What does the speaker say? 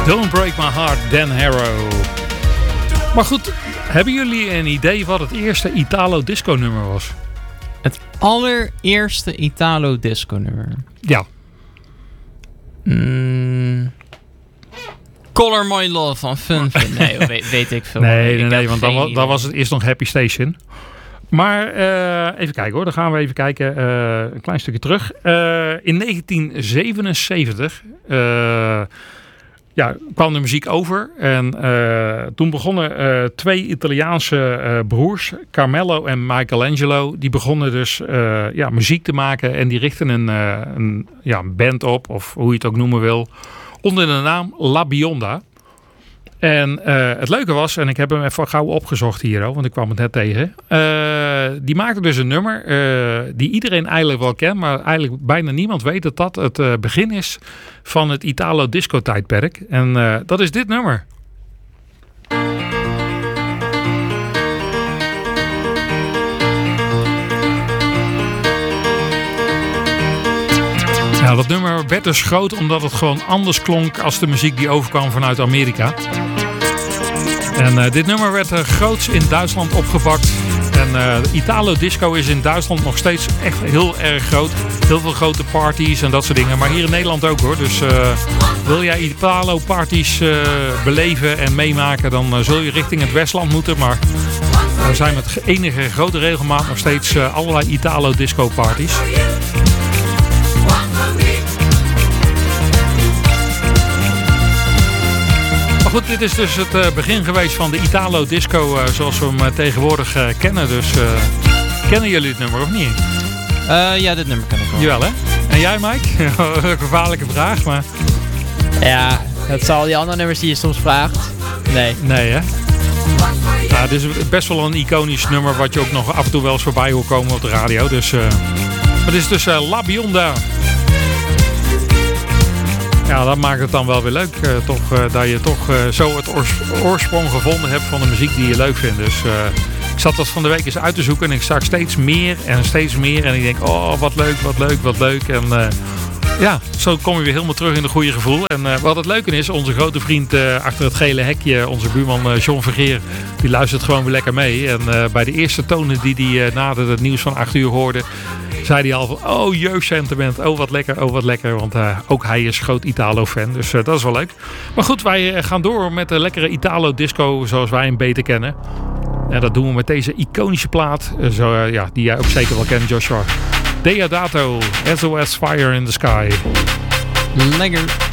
Don't Break My Heart, Dan Harrow. Maar goed, hebben jullie een idee wat het eerste Italo disco nummer was? Het allereerste Italo disco nummer? Ja. Color My Love van Fun Fun. Nee, weet ik veel. Nee, want dan was het eerst nog Happy Station. Maar even kijken hoor, dan gaan we even kijken. Een klein stukje terug. In 1977 kwam de muziek over. En toen begonnen twee Italiaanse broers, Carmelo en Michelangelo. Die begonnen dus muziek te maken. En die richtten een band op, of hoe je het ook noemen wil, onder de naam La Bionda. En het leuke was, en ik heb hem even gauw opgezocht hier, want ik kwam het net tegen. Die maakte dus een nummer die iedereen eigenlijk wel kent, maar eigenlijk bijna niemand weet dat dat het begin is van het Italo disco tijdperk. En dat is dit nummer. Ja, dat nummer werd dus groot omdat het gewoon anders klonk als de muziek die overkwam vanuit Amerika. En dit nummer werd groots in Duitsland opgepakt. En Italo disco is in Duitsland nog steeds echt heel erg groot. Heel veel grote parties en dat soort dingen. Maar hier in Nederland ook hoor. Dus wil jij Italo parties beleven en meemaken, dan zul je richting het Westland moeten. Maar er zijn met enige grote regelmaat nog steeds allerlei Italo disco parties. Goed, dit is dus het begin geweest van de Italo disco zoals we hem tegenwoordig kennen. Dus kennen jullie het nummer of niet? Ja, dit nummer ken ik wel. Jawel hè? En jij Mike? Een gevaarlijke vraag, maar... Ja, het zal die andere nummers die je soms vraagt. Nee. Nee hè? Nou, dit is best wel een iconisch nummer wat je ook nog af en toe wel eens voorbij hoort komen op de radio. Dus, maar dit is dus La Bionda. Ja, dat maakt het dan wel weer leuk. Dat je toch zo het oorsprong gevonden hebt van de muziek die je leuk vindt. Dus ik zat dat van de week eens uit te zoeken en ik zag steeds meer. En ik denk, oh wat leuk. En zo kom je weer helemaal terug in het goede gevoel. En wat het leuke is, onze grote vriend achter het gele hekje, onze buurman John Vergeer, die luistert gewoon weer lekker mee. En bij de eerste tonen die hij nadat het nieuws van 8 uur hoorde, zei hij al van, oh jeugdsentiment, oh wat lekker. Want ook hij is groot Italo-fan, dus dat is wel leuk. Maar goed, wij gaan door met de lekkere Italo-disco zoals wij hem beter kennen. En dat doen we met deze iconische plaat, die jij ook zeker wel kent, Joshua. Deodato, SOS Fire in the Sky. Lekker.